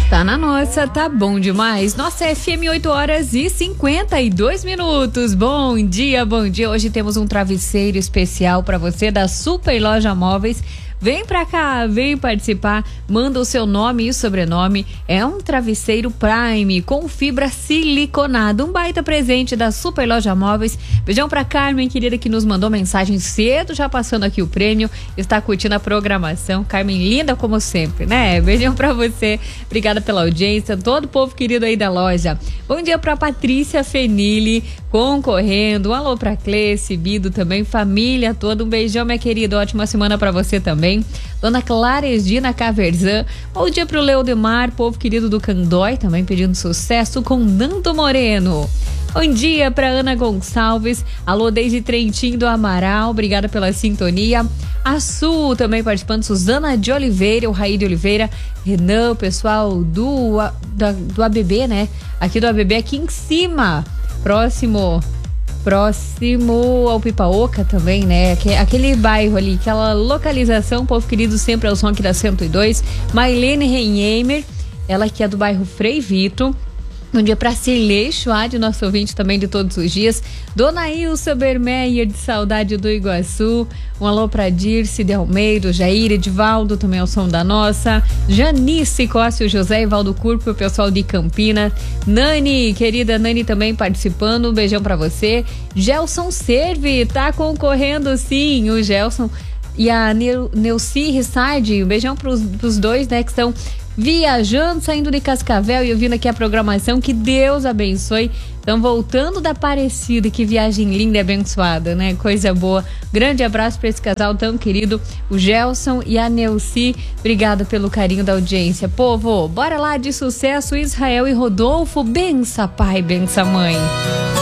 Tá na nossa, tá bom demais. Nossa FM 8h52. Bom dia, bom dia. Hoje temos um travesseiro especial para você da Super Loja Móveis. Vem pra cá, vem participar, manda o seu nome e sobrenome. É um travesseiro Prime com fibra siliconada, um baita presente da Super Loja Móveis. Beijão pra Carmen, querida, que nos mandou mensagem cedo, já passando aqui o prêmio, está curtindo a programação. Carmen, linda como sempre, né? Beijão pra você, obrigada pela audiência, todo o povo querido aí da loja. Bom dia pra Patrícia Fenili, concorrendo. Um alô pra Clece, Bido também, família toda. Um beijão, minha querida, ótima semana pra você também. Dona Clara Esdina Caverzan, bom dia pro Leodemar, povo querido do Candói, também pedindo sucesso com Nando Moreno. Bom dia pra Ana Gonçalves, alô desde Trentinho do Amaral, obrigada pela sintonia. A Sul também participando, Suzana de Oliveira, o Raí de Oliveira, Renan, o pessoal do ABB, né? Aqui do ABB, aqui em cima, próximo ao Pipaoca também, né? Aquele bairro ali, aquela localização, povo querido, sempre é o som aqui da 102. Mailene Reinheimer, ela que é do bairro Frei Vito. Bom dia para Cirlei Schwad, nosso ouvinte também de todos os dias. Dona Ilsa Bermeyer, de Saudade do Iguaçu. Um alô para Dirce de Almeida, Jair, Edivaldo, também é o som da nossa. Janice Cócio, José Evaldo Curpo, o pessoal de Campina. Nani, querida Nani também participando, um beijão para você. Gelson Serve, tá concorrendo sim, o Gelson e a Neuci Rissardi, um beijão pros dois, né, que estão viajando, saindo de Cascavel e ouvindo aqui a programação. Que Deus abençoe. Estão voltando da Aparecida. Que viagem linda e abençoada, né? Coisa boa. Grande abraço para esse casal tão querido, o Gelson e a Neuci. Obrigada pelo carinho da audiência. Povo, bora lá de sucesso, Israel e Rodolfo. Bença pai, bença mãe.